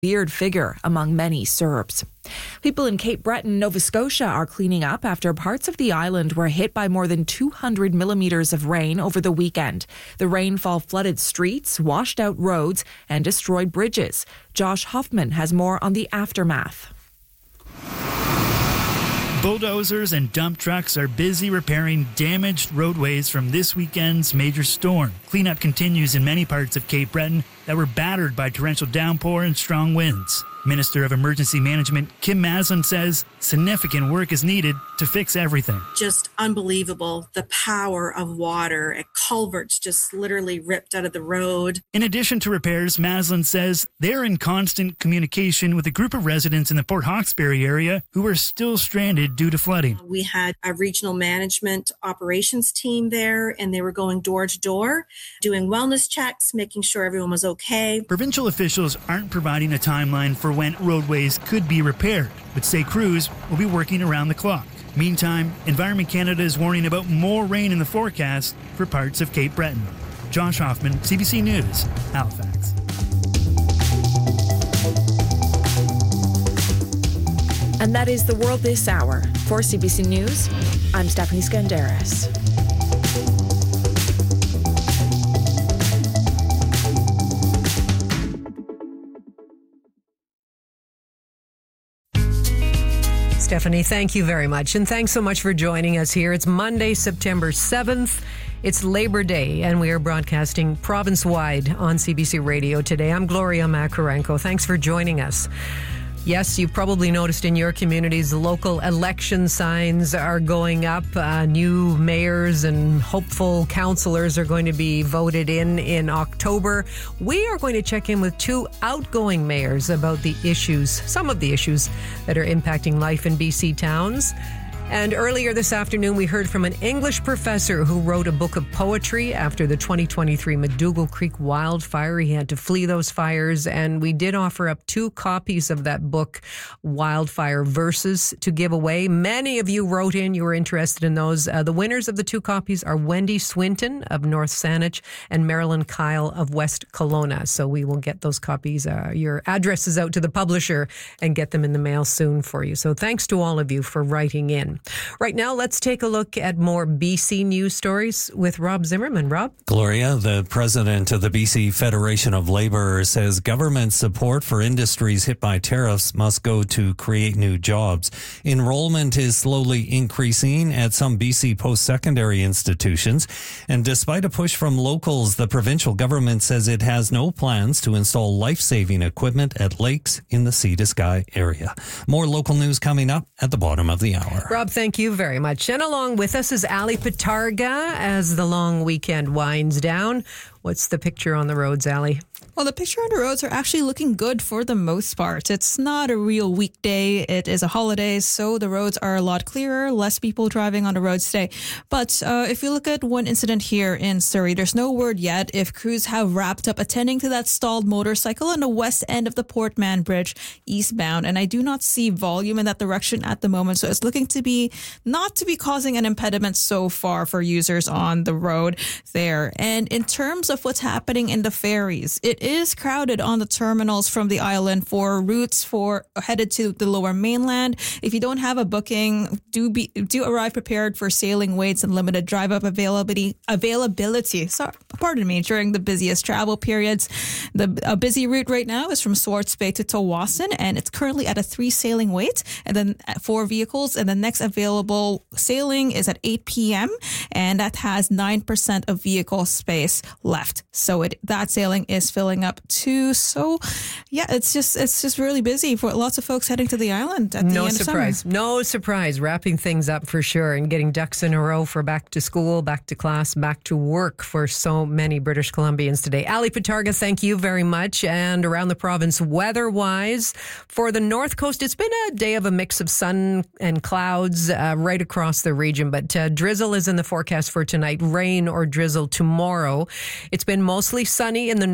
revered figure among many Serbs. People in Cape Breton, Nova Scotia are cleaning up after parts of the island were hit by more than 200 millimeters of rain over the weekend. The rainfall flooded streets, washed out roads, and destroyed bridges. Josh Hoffman has more on the aftermath. Bulldozers and dump trucks are busy repairing damaged roadways from this weekend's major storm. Cleanup continues in many parts of Cape Breton that were battered by torrential downpour and strong winds. Minister of Emergency Management Kim Maslin says significant work is needed to fix everything. Just unbelievable, the power of water. Culverts just literally ripped out of the road. In addition to repairs, Maslin says they're in constant communication with a group of residents in the Port Hawkesbury area who are still stranded due to flooding. We had a regional management operations team there, and they were going door to door, doing wellness checks, making sure everyone was okay. Provincial officials aren't providing a timeline for when roadways could be repaired, but say crews will be working around the clock. Meantime, Environment Canada is warning about more rain in the forecast for parts of Cape Breton. Josh Hoffman, CBC News, Halifax. And that is the world this hour. For CBC News, I'm Stephanie Skandaris. Stephanie, thank you very much. And thanks so much for joining us here. It's Monday, September 7th. It's Labor Day, and we are broadcasting province-wide on CBC Radio today. I'm Gloria Makarenko. Thanks for joining us. Yes, you've probably noticed in your communities, local election signs are going up. New mayors and hopeful councillors are going to be voted in October. We are going to check in with two outgoing mayors about the issues, some of the issues that are impacting life in BC towns. And earlier this afternoon, we heard from an English professor who wrote a book of poetry after the 2023 McDougall Creek wildfire. He had to flee those fires, and we did offer up 2 copies of that book, Wildfire Verses, to give away. Many of you wrote in, you were interested in those. The winners of the 2 copies are Wendy Swinton of North Saanich and Marilyn Kyle of West Kelowna. So we will get those copies, your addresses out to the publisher and get them in the mail soon for you. So thanks to all of you for writing in. Right now, let's take a look at more BC news stories with Rob Zimmerman. Rob? Gloria, the president of the BC Federation of Labour, says government support for industries hit by tariffs must go to create new jobs. Enrollment is slowly increasing at some BC post-secondary institutions. And despite a push from locals, the provincial government says it has no plans to install life-saving equipment at lakes in the Sea to Sky area. More local news coming up at the bottom of the hour. Rob, thank you very much. And along with us is Ali Patarga as the long weekend winds down. What's the picture on the roads, Ali? Well, the picture on the roads are actually looking good for the most part. It's not a real weekday. It is a holiday, so the roads are a lot clearer, less people driving on the roads today. But if you look at one incident here in Surrey, there's no word yet if crews have wrapped up attending to that stalled motorcycle on the west end of the Portman Bridge eastbound. And I do not see volume in that direction at the moment. So it's looking to be not to be causing an impediment so far for users on the road there. And in terms of what's happening in the ferries, it is crowded on the terminals from the island for routes for headed to the lower mainland. If you don't have a booking, do arrive prepared for sailing waits and limited drive-up availability. During the busiest travel periods. A busy route right now is from Swartz Bay to Tawasin, and it's currently at a 3 sailing wait, and then 4 vehicles, and the next available sailing is at 8 p.m. and that has 9% of vehicle space left. So that sailing is filling up too. So yeah, it's just really busy for lots of folks heading to the island at the end of summer. No surprise. Wrapping things up for sure and getting ducks in a row for back to school, back to class, back to work for so many British Columbians today. Ali Patarga, thank you very much. And around the province, weather-wise, for the North Coast, it's been a day of a mix of sun and clouds right across the region. But drizzle is in the forecast for tonight, rain or drizzle tomorrow. It's been mostly sunny in the northeast.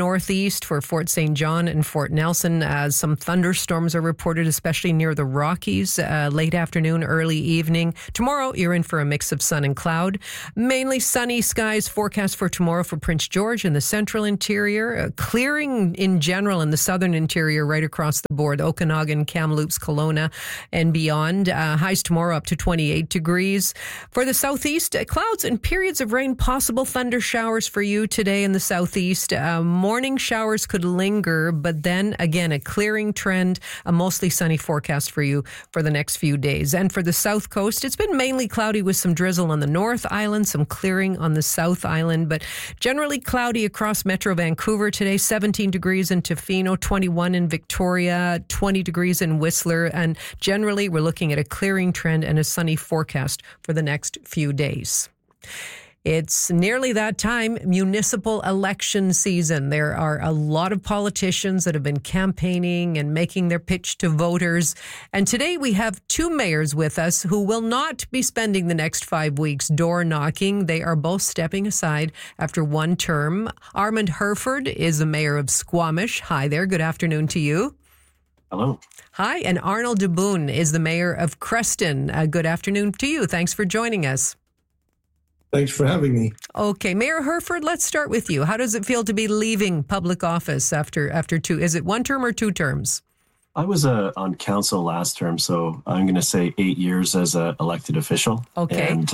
southeast for Fort St. John and Fort Nelson, as some thunderstorms are reported, especially near the Rockies, late afternoon, early evening. Tomorrow, you're in for a mix of sun and cloud. Mainly sunny skies forecast for tomorrow for Prince George in the central interior. Clearing in general in the southern interior right across the board. Okanagan, Kamloops, Kelowna, and beyond. Highs tomorrow up to 28 degrees. For the southeast, clouds and periods of rain, possible thunder showers for you today in the southeast. Morning showers could linger, but then again, a clearing trend, a mostly sunny forecast for you for the next few days. And for the south coast, it's been mainly cloudy with some drizzle on the North Island, some clearing on the South Island, but generally cloudy across Metro Vancouver today. 17 degrees in Tofino, 21 in Victoria, 20 degrees in Whistler, and generally we're looking at a clearing trend and a sunny forecast for the next few days. It's nearly that time, municipal election season. There are a lot of politicians that have been campaigning and making their pitch to voters. And today we have two mayors with us who will not be spending the next 5 weeks door knocking. They are both stepping aside after one term. Armand Herford is the mayor of Squamish. Hi there. Good afternoon to you. Hello. Hi. And Arnold DeBoon is the mayor of Creston. Good afternoon to you. Thanks for joining us. Thanks for having me. Okay, Mayor Herford, let's start with you. How does it feel to be leaving public office after two? Is it one term or two terms? I was on council last term, so I'm going to say 8 years as an elected official. Okay. And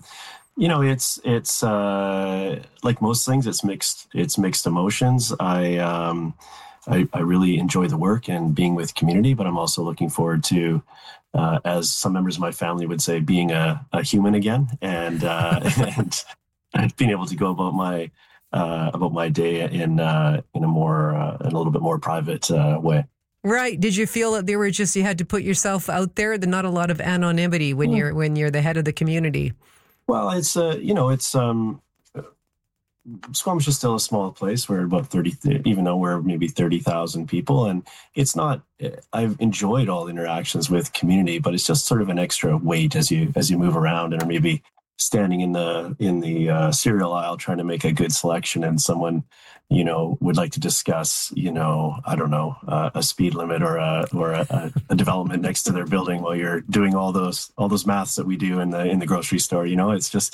it's like most things, it's mixed emotions. I really enjoy the work and being with community, but I'm also looking forward to, as some members of my family would say, being a human again, and being able to go about my day in a little bit more private way. Right. Did you feel that you had to put yourself out there? There's not a lot of anonymity when you're the head of the community. Well, it's Squamish is still a small place. We're about 30, even though we're maybe 30,000 people. And it's not, I've enjoyed all the interactions with community, but it's just sort of an extra weight as you move around and are maybe standing in the cereal aisle trying to make a good selection, and someone, would like to discuss, a speed limit or a development next to their building while you're doing all those maths that we do in the grocery store. It's just,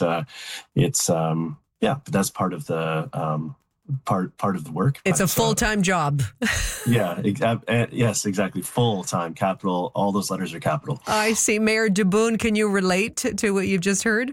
yeah, but that's part of the part of the work. It's a full-time job. Yeah, yes, exactly. Full-time, capital. All those letters are capital. I see. Mayor DeBoon, can you relate to what you've just heard?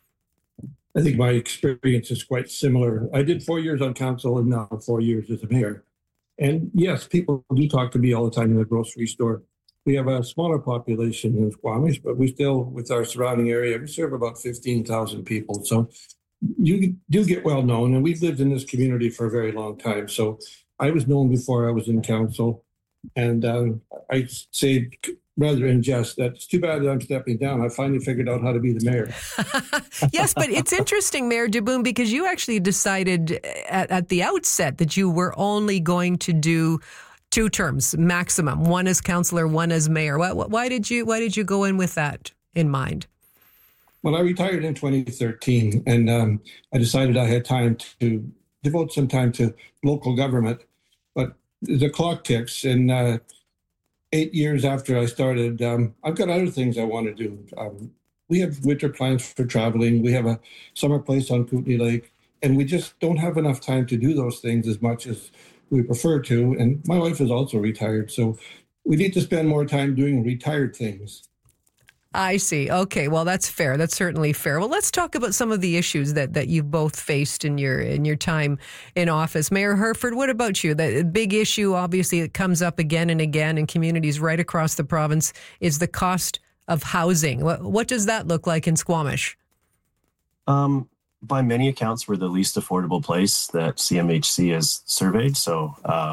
I think my experience is quite similar. I did 4 years on council and now 4 years as a mayor. And yes, people do talk to me all the time in the grocery store. We have a smaller population in Squamish, but we still, with our surrounding area, we serve about 15,000 people. So you do get well known, and we've lived in this community for a very long time. So I was known before I was in council, and I say, rather in jest, that it's too bad that I'm stepping down. I finally figured out how to be the mayor. Yes, but it's interesting, Mayor DeBoon, because you actually decided at the outset that you were only going to do 2 terms maximum, one as councillor, one as mayor. Why did you go in with that in mind? Well, I retired in 2013, and I decided I had time to devote some time to local government. But the clock ticks, and 8 years after I started, I've got other things I want to do. We have winter plans for traveling. We have a summer place on Kootenay Lake, and we just don't have enough time to do those things as much as we prefer to. And my wife is also retired, so we need to spend more time doing retired things. I see. Okay. Well, that's fair. That's certainly fair. Well, let's talk about some of the issues that you've both faced in your time in office. Mayor Herford, what about you? The big issue, obviously, that comes up again and again in communities right across the province is the cost of housing. What does that look like in Squamish? By many accounts, we're the least affordable place that CMHC has surveyed. So,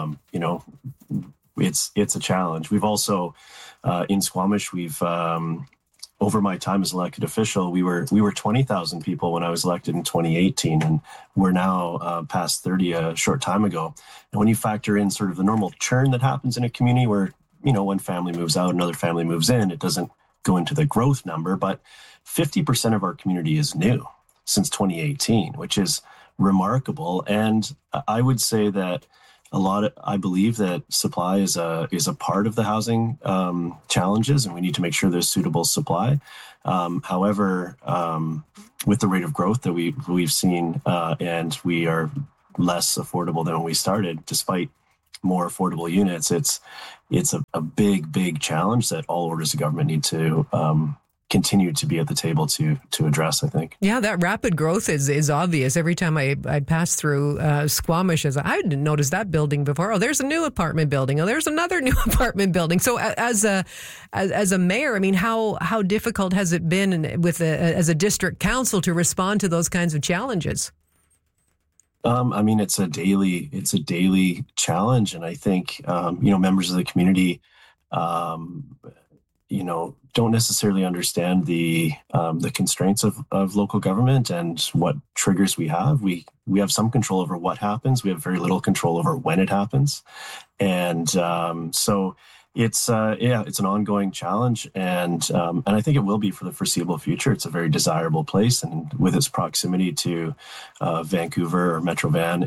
it's a challenge. We've also, in Squamish, we've over my time as elected official, we were 20,000 people when I was elected in 2018, and we're now past 30 a short time ago. And when you factor in sort of the normal churn that happens in a community where, one family moves out, another family moves in, it doesn't go into the growth number, but 50% of our community is new since 2018, which is remarkable. And I would say that I believe that supply is a part of the housing challenges, and we need to make sure there's suitable supply. However, with the rate of growth that we've seen, and we are less affordable than when we started, despite more affordable units, it's a big challenge that all orders of government need to continue to be at the table to address, I think. Yeah, that rapid growth is obvious. Every time I pass through Squamish, I didn't notice that building before. Oh, there's a new apartment building. Oh, there's another new apartment building. So as a mayor, I mean, how difficult has it been as a district council to respond to those kinds of challenges? I mean, it's a daily challenge, and I think members of the community, don't necessarily understand the constraints of local government and what triggers we have. We have some control over what happens. We have very little control over when it happens, and so it's an ongoing challenge, and I think it will be for the foreseeable future. It's a very desirable place, and with its proximity to Vancouver or Metro Van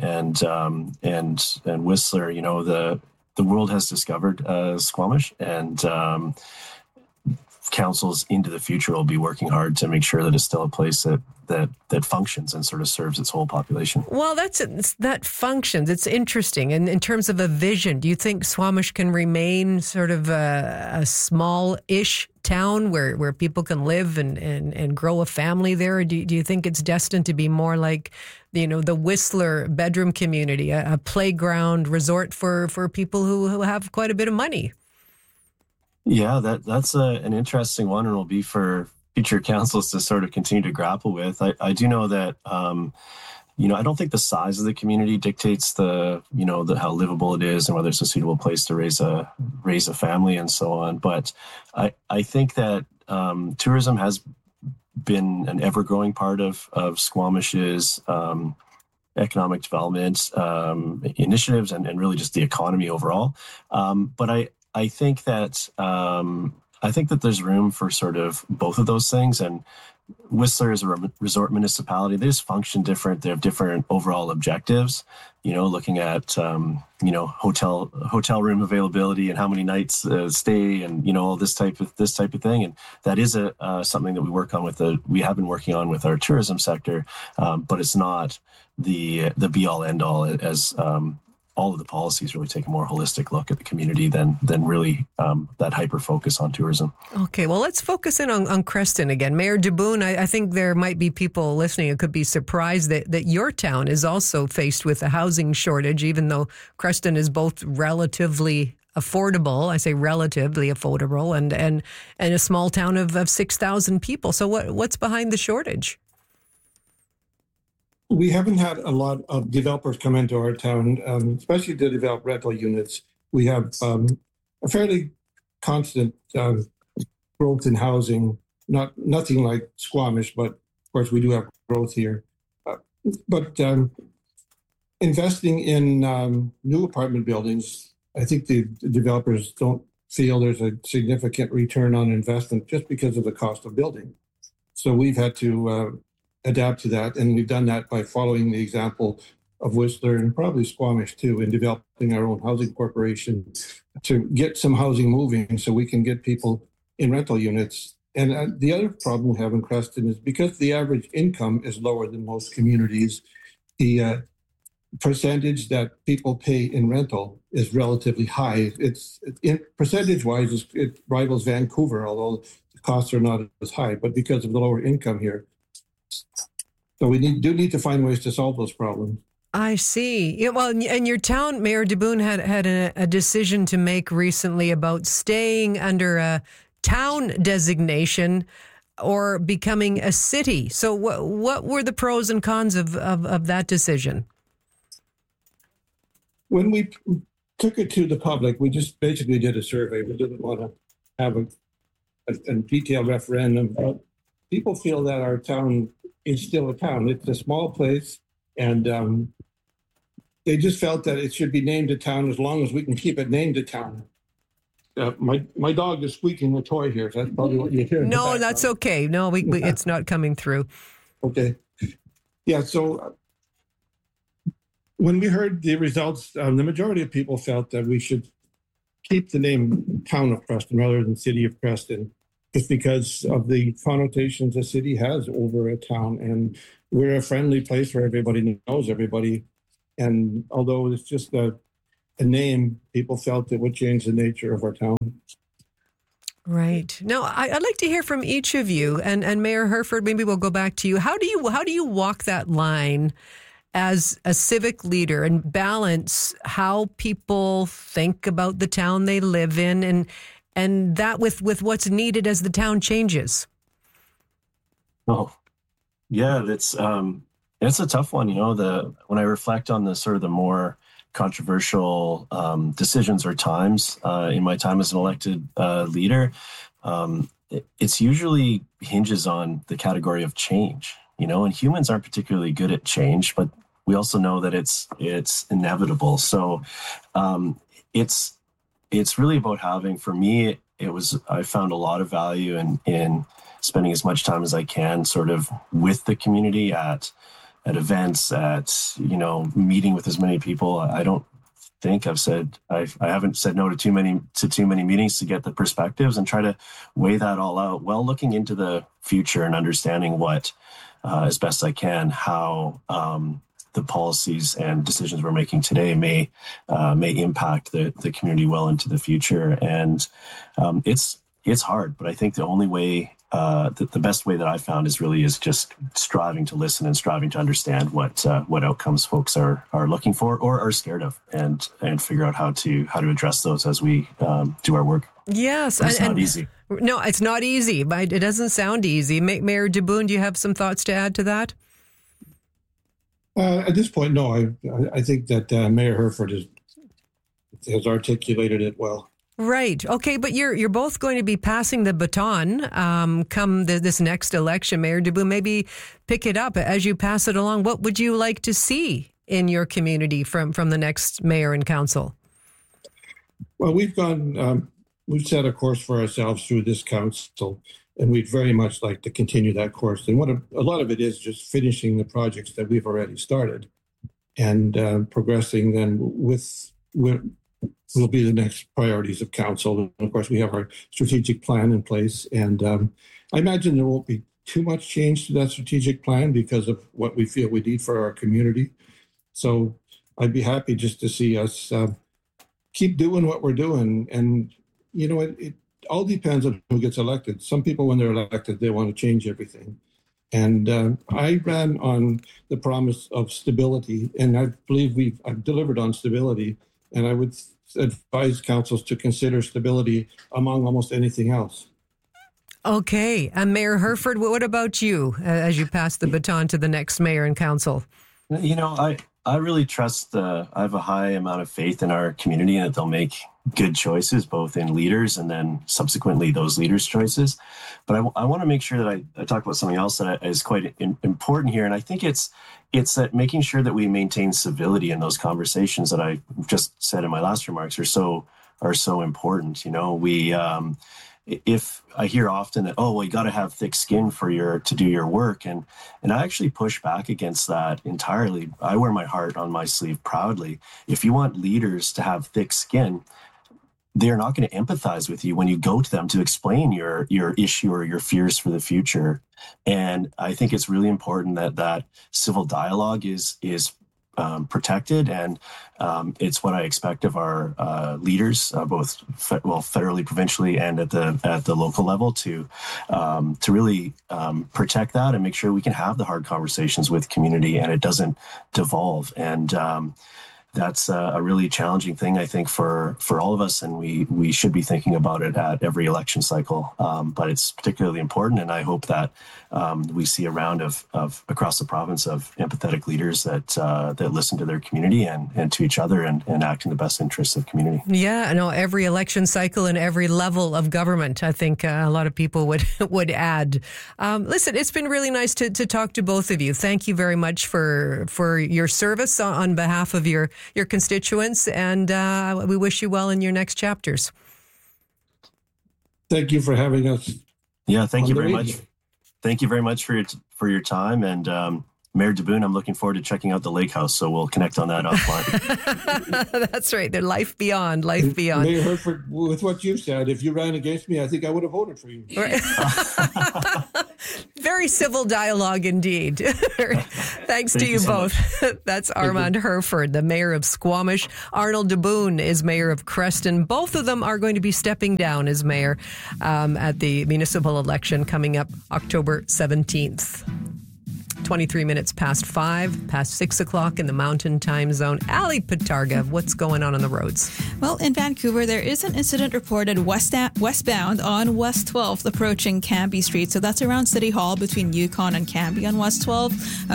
and Whistler, the world has discovered Squamish, and councils into the future will be working hard to make sure that it's still a place that functions and sort of serves its whole population. Well, that functions. It's interesting. And in terms of a vision, do you think Squamish can remain sort of a small-ish town where people can live and grow a family there? Or do you think it's destined to be more like, the Whistler bedroom community, a playground resort for people who have quite a bit of money? Yeah, that's an interesting one, and will be for future councils to sort of continue to grapple with. I do know that, I don't think the size of the community dictates how livable it is and whether it's a suitable place to raise a family and so on. But I think that tourism has been an ever-growing part of Squamish's economic development initiatives and really just the economy overall. But I think that there's room for sort of both of those things. And Whistler is a resort municipality. They just function different. They have different overall objectives. Looking at hotel room availability and how many nights stay, and all this type of thing. And that is something that we have been working on with our tourism sector. But it's not the be all end all, as all of the policies really take a more holistic look at the community than really that hyper focus on tourism. Okay, well, let's focus in on Creston again. Mayor Daboon, I think there might be people listening who could be surprised that your town is also faced with a housing shortage, even though Creston is both relatively affordable. I say relatively affordable, and a small town of 6,000 people. So what's behind the shortage? We haven't had a lot of developers come into our town, especially to develop rental units. We have a fairly constant growth in housing, nothing like Squamish, but of course we do have growth here. But investing in new apartment buildings, I think the developers don't feel there's a significant return on investment just because of the cost of building. So we've had to adapt to that, and we've done that by following the example of Whistler and probably Squamish too, in developing our own housing corporation to get some housing moving so we can get people in rental units. And the other problem we have in Creston is because the average income is lower than most communities, the percentage that people pay in rental is relatively high. It's percentage-wise, it rivals Vancouver, although the costs are not as high, but because of the lower income here. So we do need to find ways to solve those problems. I see. Yeah, well, and your town, Mayor Daboon, had a decision to make recently about staying under a town designation or becoming a city. So what were the pros and cons of that decision? When we took it to the public, we just basically did a survey. We didn't want to have a detailed referendum. But people feel that our town is still a town. It's a small place, and they just felt that it should be named a town as long as we can keep it named a town. My dog is squeaking a toy here. So that's probably what you hear. No, that's okay. No, it's not coming through. Okay. Yeah, so When we heard the results, the majority of people felt that we should keep the name Town of Preston rather than City of Preston, just because of the connotations the city has over a town. And we're a friendly place where everybody knows everybody. And although it's just a name, people felt it would change the nature of our town. Right. Now, I'd like to hear from each of you, and Mayor Herford, maybe we'll go back to you. How do you walk that line as a civic leader and balance how people think about the town they live in and that with what's needed as the town changes? Oh, yeah, it's a tough one. When I reflect on the sort of the more controversial decisions or times in my time as an elected leader, it's usually hinges on the category of change, and humans aren't particularly good at change, but we also know that it's inevitable. So it's really about having, for me, I found a lot of value in spending as much time as I can sort of with the community at events, at, meeting with as many people. I don't think I haven't said no to too many meetings to get the perspectives and try to weigh that all out while looking into the future and understanding what, as best I can, how the policies and decisions we're making today may impact the community well into the future. And it's hard, but I think the only way, the best way that I found is just striving to listen and striving to understand what outcomes folks are looking for or are scared of, and figure out how to address those as we do our work. Yes, it's not easy. No, it's not easy, but it doesn't sound easy. Mayor DeBoon, do you have some thoughts to add to that? At this point, no. I think that Mayor Herford has articulated it well. Right. Okay, but you're both going to be passing the baton come this next election. Mayor DeBoon, maybe pick it up as you pass it along. What would you like to see in your community from the next mayor and council? Well, we've set a course for ourselves through this council, and we'd very much like to continue that course. And a lot of it is just finishing the projects that we've already started and progressing then with will be the next priorities of council. And of course, we have our strategic plan in place. And I imagine there won't be too much change to that strategic plan because of what we feel we need for our community. So I'd be happy just to see us keep doing what we're doing. And, it all depends on who gets elected. Some people, when they're elected, they want to change everything. And I ran on the promise of stability, and I believe I've delivered on stability. And I would advise councils to consider stability among almost anything else. Okay. And Mayor Herford, what about you as you pass the baton to the next mayor and council? I really trust I have a high amount of faith in our community and that they'll make good choices, both in leaders and then subsequently those leaders' choices. But I want to make sure that I talk about something else that is quite important here. And I think it's that making sure that we maintain civility in those conversations that I just said in my last remarks are so important. If I hear often that, you got to have thick skin to do your work. And I actually push back against that entirely. I wear my heart on my sleeve proudly. If you want leaders to have thick skin, they're not going to empathize with you when you go to them to explain your issue or your fears for the future. And I think it's really important that civil dialogue is protected, and it's what I expect of our leaders, both federally, provincially, and at the local level, to really protect that and make sure we can have the hard conversations with community and it doesn't devolve. And that's a really challenging thing, I think, for all of us, and we should be thinking about it at every election cycle. But it's particularly important, and I hope that we see a round of across the province of empathetic leaders that listen to their community and to each other and act in the best interests of community. Yeah, I know every election cycle and every level of government, I think a lot of people would add. Listen, it's been really nice to talk to both of you. Thank you very much for your service on behalf of your constituents, and we wish you well in your next chapters. Thank you for having us. Yeah, thank you very much. Thank you very much for your time, and Mayor DeBoon, I'm looking forward to checking out the lake house, so we'll connect on that offline. That's right. They're life beyond. Mayor Herford, with what you've said, if you ran against me, I think I would have voted for you. Right. Very civil dialogue indeed. Thanks to you both. That's Armand Herford, the mayor of Squamish. Arnold DeBoon is mayor of Creston. Both of them are going to be stepping down as mayor at the municipal election coming up October 17th. 23 minutes past 6 o'clock in the Mountain Time Zone. Ali Patarga, what's going on the roads? Well, in Vancouver, there is an incident reported westbound on West 12th approaching Cambie Street. So that's around City Hall between Yukon and Cambie on West 12.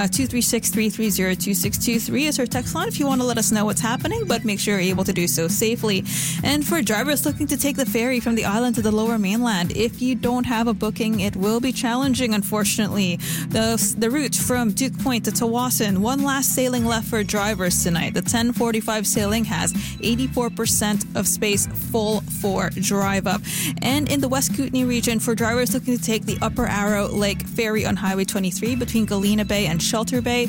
236-330-2623 is our text line if you want to let us know what's happening, but make sure you're able to do so safely. And for drivers looking to take the ferry from the island to the Lower Mainland, if you don't have a booking, it will be challenging, unfortunately. The route from Duke Point to Tawasin, one last sailing left for drivers tonight. The 10:45 sailing has 84% of space full for drive up. And in the West Kootenay region, for drivers looking to take the Upper Arrow Lake Ferry on Highway 23 between Galena Bay and Shelter Bay,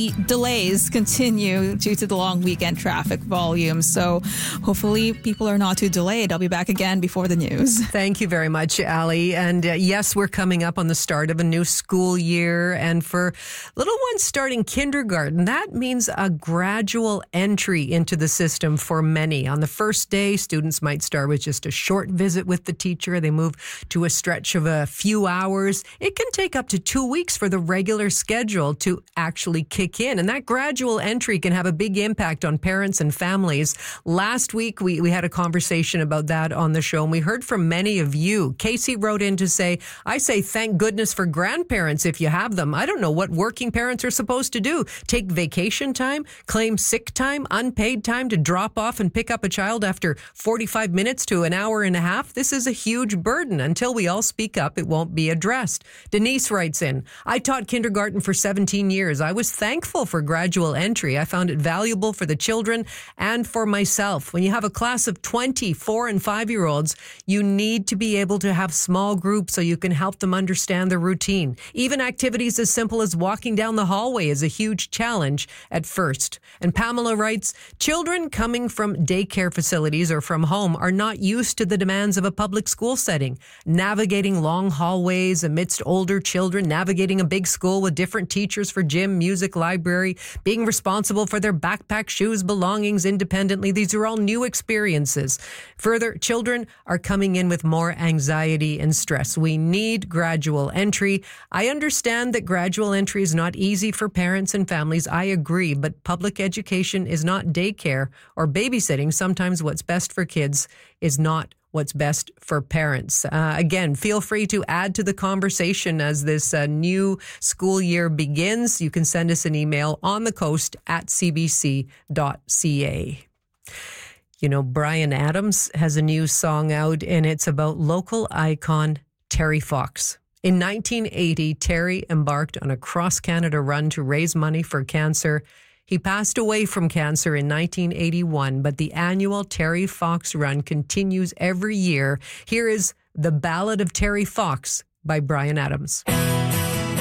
delays continue due to the long weekend traffic volume. So hopefully people are not too delayed. I'll be back again before the news. Thank you very much, Ali. And yes, we're coming up on the start of a new school year. And for little ones starting kindergarten, that means a gradual entry into the system for many. On the first day, students might start with just a short visit with the teacher. They move to a stretch of a few hours. It can take up to 2 weeks for the regular schedule to actually kick in. And that gradual entry can have a big impact on parents and families. Last week, we had a conversation about that on the show, and we heard from many of you. Casey wrote in to say, I say thank goodness for grandparents if you have them. I don't know what working parents are supposed to do. Take vacation time, claim sick time, unpaid time to drop off and pick up a child after 45 minutes to an hour and a half. This is a huge burden. Until we all speak up, it won't be addressed. Denise writes in, I taught kindergarten for 17 years. I was thankful for gradual entry. I found it valuable for the children and for myself. When you have a class of 20, 4 and 5-year-olds, you need to be able to have small groups so you can help them understand the routine. Even activities as simple as walking down the hallway is a huge challenge at first. And Pamela writes, children coming from daycare facilities or from home are not used to the demands of a public school setting. Navigating long hallways amidst older children, navigating a big school with different teachers for gym, music, library, being responsible for their backpack, shoes, belongings independently. These are all new experiences. Further, children are coming in with more anxiety and stress. We need gradual entry. I understand that gradual entry is not easy for parents and families. I agree, but public education is not daycare or babysitting. Sometimes what's best for kids is not what's best for parents. Again, feel free to add to the conversation as this new school year begins. You can send us an email on the coast at cbc.ca. You know, Bryan Adams has a new song out, and it's about local icon Terry Fox. In 1980, Terry embarked on a cross-Canada run to raise money for cancer. He passed away from cancer in 1981, but the annual Terry Fox run continues every year. Here is The Ballad of Terry Fox by Bryan Adams.